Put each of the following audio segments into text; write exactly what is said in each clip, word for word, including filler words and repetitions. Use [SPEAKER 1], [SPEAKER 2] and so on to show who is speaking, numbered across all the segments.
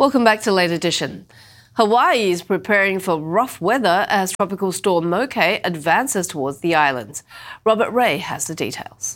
[SPEAKER 1] Welcome back to Late Edition. Hawaii is preparing for rough weather as Tropical Storm Moke advances towards the islands. Robert Ray has the details.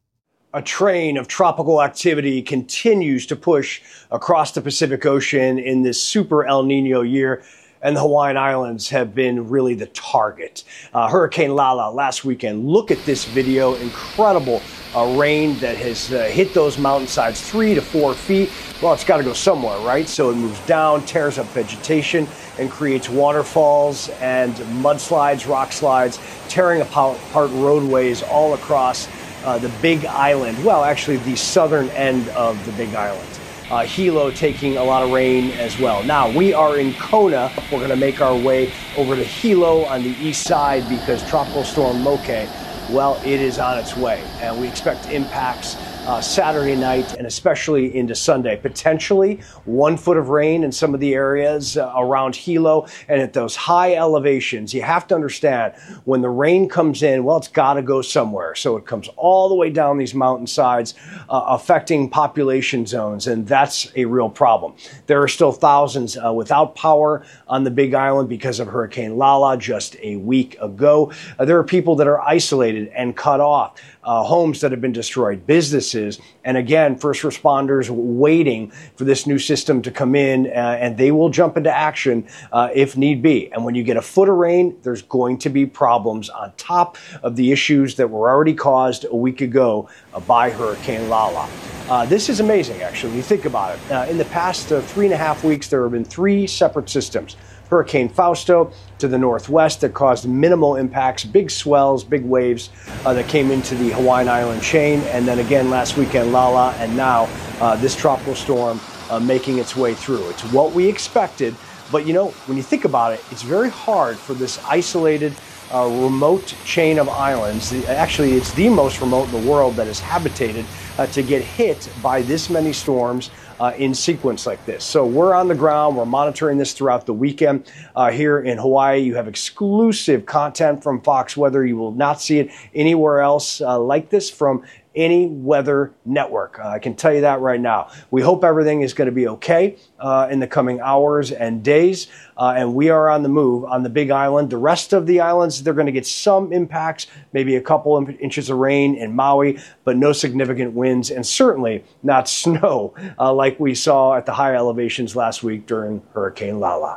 [SPEAKER 2] A train of tropical activity continues to push across the Pacific Ocean in this super El Nino year, and the Hawaiian Islands have been really the target. Uh, Hurricane Lala last weekend. Look at this video. Incredible uh, rain that has uh, hit those mountainsides three to four feet. Well, it's got to go somewhere, right? So it moves down, tears up vegetation, and creates waterfalls and mudslides, rock slides, tearing apart roadways all across uh, the Big Island. Well, actually, the southern end of the Big Island. Uh, Hilo taking a lot of rain as well. Now, we are in Kona. We're going to make our way over to Hilo on the east side because Tropical Storm Moke, well, it is on its way. And we expect impacts uh, Saturday night and especially into Sunday. Potentially one foot of rain in some of the areas uh, around Hilo and at those high elevations. You have to understand when the rain comes in, well, it's got to go somewhere. So it comes all the way down these mountainsides, uh, affecting population zones. And that's a real problem. There are still thousands uh, without power on the Big Island because of Hurricane Lala just a week ago. Uh, there are people that are isolated and cut off. Uh, homes that have been destroyed, businesses, and again, first responders waiting for this new system to come in, uh, and they will jump into action uh, if need be. And when you get a foot of rain, there's going to be problems on top of the issues that were already caused a week ago uh, by Hurricane Lala. Uh, this is amazing, actually, when you think about it. Uh, in the past uh, three and a half weeks, there have been three separate systems. Hurricane Fausto to the northwest that caused minimal impacts, big swells, big waves uh, that came into the Hawaiian Island chain. And then again last weekend, Lala, and now uh, this tropical storm uh, making its way through. It's what we expected. But, you know, when you think about it, it's very hard for this isolated, uh, remote chain of islands. Actually, it's the most remote in the world that is habitated uh, to get hit by this many storms Uh, in sequence like this. So we're on the ground. We're monitoring this throughout the weekend uh, here in Hawaii. You have exclusive content from Fox Weather. You will not see it anywhere else uh, like this from any weather network. Uh, I can tell you that right now. We hope everything is going to be okay uh, in the coming hours and days. Uh, and we are on the move on the Big Island. The rest of the islands, they're going to get some impacts, maybe a couple of inches of rain in Maui, but no significant winds and certainly not snow uh, like we saw at the high elevations last week during Hurricane Lala.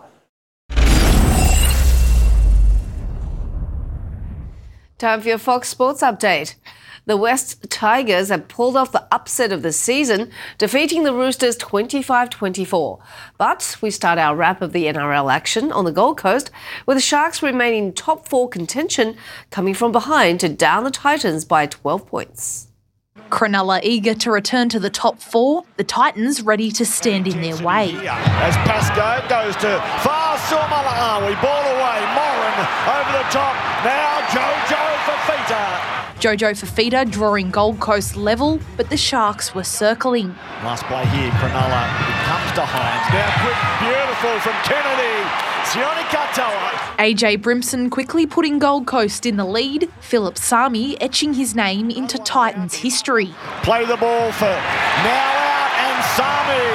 [SPEAKER 1] Time for your Fox Sports Update. The West Tigers have pulled off the upset of the season, defeating the Roosters twenty-five twenty-four. But we start our wrap of the N R L action on the Gold Coast, with the Sharks remaining top four contention, coming from behind to down the Titans by twelve points.
[SPEAKER 3] Cronulla eager to return to the top four, the Titans ready to stand in their way.
[SPEAKER 4] As Pascoe goes to far Suomala'awi, ball away, Moran over the top, now Jojo Fafita.
[SPEAKER 3] Jojo Fafita drawing Gold Coast level, but the Sharks were circling.
[SPEAKER 4] Nice play here, Cronulla. It comes to Hines. Now quick, beautiful from Kennedy. Sione Katoa.
[SPEAKER 3] A J Brimson quickly putting Gold Coast in the lead. Philip Sami etching his name into Titans history.
[SPEAKER 4] Play the ball for now out, and Sami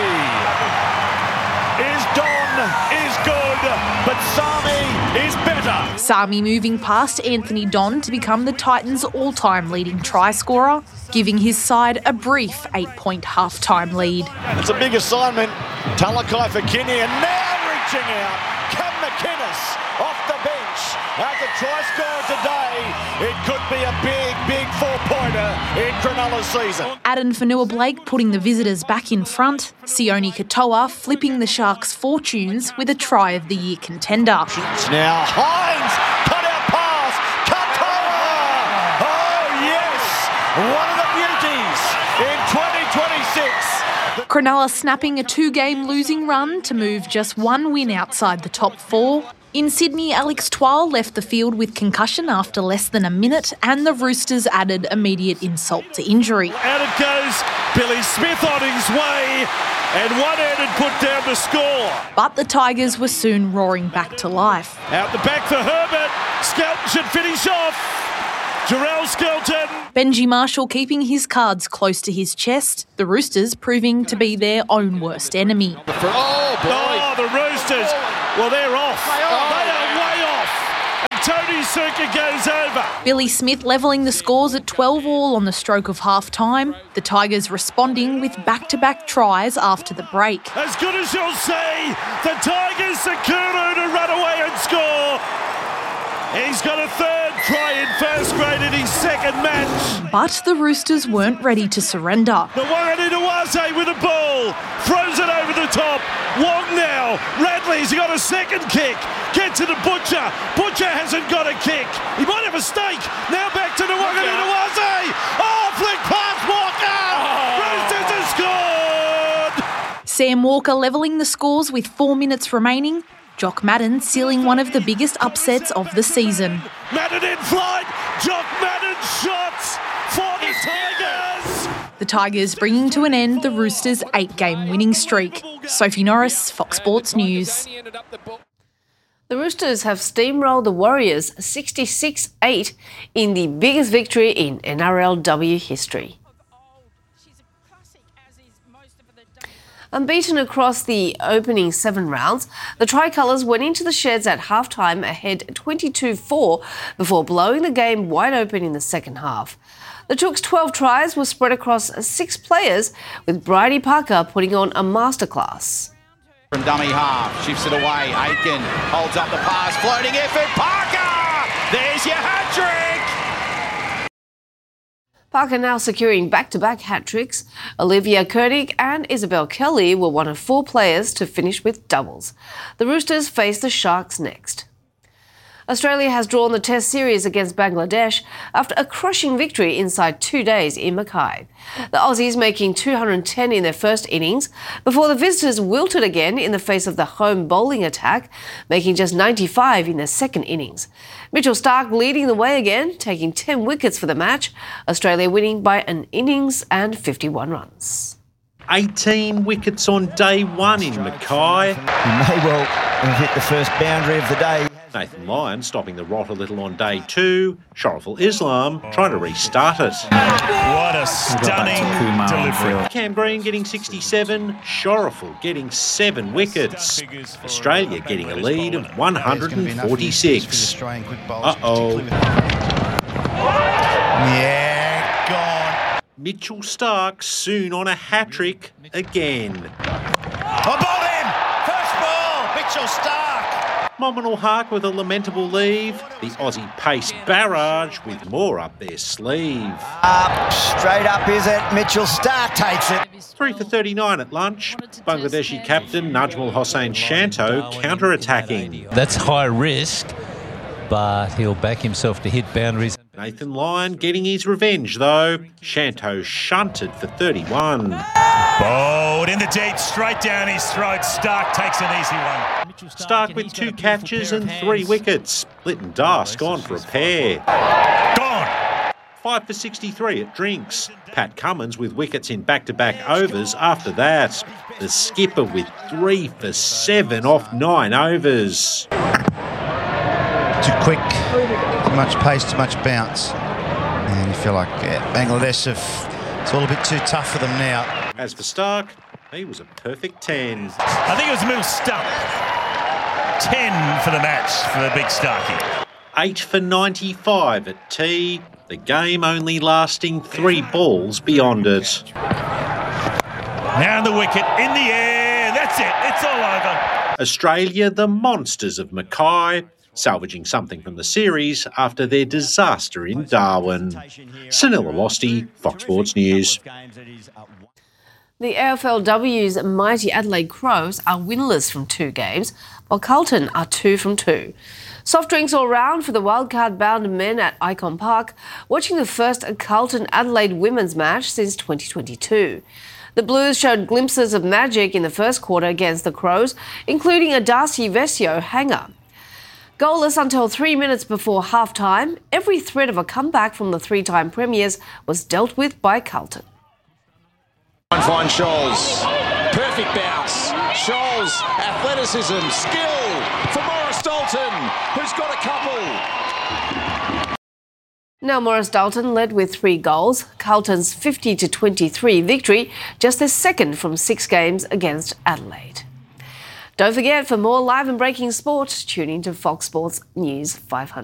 [SPEAKER 4] is done, is good, but Sami is better.
[SPEAKER 3] Sami moving past Anthony Don to become the Titans' all-time leading try scorer, giving his side a brief eight-point half-time lead.
[SPEAKER 4] It's a big assignment. Talakai for Kinney, and now reaching out, Cam McInnes off the bench. As a try scorer today, it could be a big, big four-pointer in Cronulla's season.
[SPEAKER 3] Addin Fonua-Blake putting the visitors back in front. Sione Katoa flipping the Sharks' fortunes with a try of the year contender.
[SPEAKER 4] Now Hines, cut out pass, Katoa! Oh yes, one of the beauties in twenty twenty-six.
[SPEAKER 3] Cronulla snapping a two-game losing run to move just one win outside the top four. In Sydney, Alex Twal left the field with concussion after less than a minute, and the Roosters added immediate insult to injury.
[SPEAKER 5] Out it goes, Billy Smith on his way, and one-handed put down the score.
[SPEAKER 3] But the Tigers were soon roaring back to life.
[SPEAKER 5] Out the back for Herbert, Skelton should finish off. Jarrell Skelton.
[SPEAKER 3] Benji Marshall keeping his cards close to his chest, the Roosters proving to be their own worst enemy.
[SPEAKER 4] Oh, boy.
[SPEAKER 5] Oh, the Roosters. Well, they're off. They are way off. And Tony Suka goes over.
[SPEAKER 3] Billy Smith levelling the scores at twelve all on the stroke of half-time. The Tigers responding with back-to-back tries after the break.
[SPEAKER 5] As good as you'll see, the Tigers Sakuru to run away and score. He's got a third try in first grade in his second match.
[SPEAKER 3] But the Roosters weren't ready to surrender.
[SPEAKER 5] The Wanganitawase with a ball. Throws it over the top. Wong now. Radley's got a second kick. Gets it to Butcher. Butcher hasn't got a kick. He might have a stake. Now back to the Wanganitawase. Oh, flick past Walker. Roosters have scored.
[SPEAKER 3] Sam Walker levelling the scores with four minutes remaining. Jock Madden sealing one of the biggest upsets of the season.
[SPEAKER 5] Madden in flight. Jock Madden shots for the Tigers.
[SPEAKER 3] The Tigers bringing to an end the Roosters' eight-game winning streak. Sophie Norris, Fox Sports News.
[SPEAKER 1] The Roosters have steamrolled the Warriors sixty-six eight in the biggest victory in N R L W history. Unbeaten across the opening seven rounds, the Tricolours went into the sheds at halftime ahead twenty-two four before blowing the game wide open in the second half. The Chooks' twelve tries were spread across six players, with Bridie Parker putting on a masterclass.
[SPEAKER 6] From dummy half, shifts it away, Aitken holds up the pass, floating effort, Parker! There's your hat-trick!
[SPEAKER 1] Parker now securing back-to-back hat-tricks. Olivia Koenig and Isabel Kelly were one of four players to finish with doubles. The Roosters face the Sharks next. Australia has drawn the Test series against Bangladesh after a crushing victory inside two days in Mackay. The Aussies making two hundred ten in their first innings before the visitors wilted again in the face of the home bowling attack, making just ninety-five in their second innings. Mitchell Starc leading the way again, taking ten wickets for the match, Australia winning by an innings and fifty-one runs.
[SPEAKER 7] eighteen wickets on day one in Mackay.
[SPEAKER 8] He may well have hit the first boundary of the day.
[SPEAKER 7] Nathan Lyon stopping the rot a little on day two. Shariful Islam trying to restart it.
[SPEAKER 5] What a stunning delivery.
[SPEAKER 7] Cam Green getting sixty-seven. Shariful getting seven wickets. Australia getting a lead of one hundred forty-six. Uh-oh.
[SPEAKER 8] Yeah, gone.
[SPEAKER 7] Mitchell Starc soon on a hat-trick again.
[SPEAKER 8] Above him! First ball, Mitchell Starc.
[SPEAKER 7] Mominal Hark with a lamentable leave. The Aussie pace barrage with more up their sleeve.
[SPEAKER 8] Up, straight up is it? Mitchell Starc takes it.
[SPEAKER 7] Three for thirty-nine at lunch. Bangladeshi captain Najmul Hossain Shanto counter-attacking.
[SPEAKER 9] That's high risk, but he'll back himself to hit boundaries.
[SPEAKER 7] Nathan Lyon getting his revenge though. Shanto shunted for thirty-one.
[SPEAKER 5] Bowled in the deep, straight down his throat. Starc takes an easy one.
[SPEAKER 7] Starc with two catches and three wickets. Lytton Das gone for a pair.
[SPEAKER 5] Gone.
[SPEAKER 7] Five for sixty-three at drinks. Pat Cummins with wickets in back-to-back overs after that. The skipper with three for seven off nine overs.
[SPEAKER 10] Too quick, too much pace, too much bounce. And you feel like yeah, Bangladesh have, it's all a bit too tough for them now.
[SPEAKER 7] As for Starc, he was a perfect ten.
[SPEAKER 5] I think it was a middle stump. ten for the match for the big Starkey.
[SPEAKER 7] Eight for ninety-five at tea. The game only lasting three balls beyond it.
[SPEAKER 5] Now the wicket in the air. That's it. It's all over.
[SPEAKER 7] Australia, the monsters of Mackay, salvaging something from the series after their disaster in Darwin. Sunil Awasthi, Fox Sports News.
[SPEAKER 1] The A F L W's mighty Adelaide Crows are winless from two games, while Carlton are two from two. Soft drinks all round for the wildcard-bound men at Icon Park, watching the first Carlton-Adelaide women's match since twenty twenty-two. The Blues showed glimpses of magic in the first quarter against the Crows, including a Darcy Vescio hanger. Goalless until three minutes before half-time, every threat of a comeback from the three-time premiers was dealt with by Carlton.
[SPEAKER 4] Find Scholes. Perfect bounce. Scholes, athleticism, skill for Morris Dalton, who's got a couple.
[SPEAKER 1] Now Morris Dalton led with three goals. Carlton's fifty to twenty-three victory, just their second from six games against Adelaide. Don't forget, for more live and breaking sport, tune in to Fox Sports News five hundred.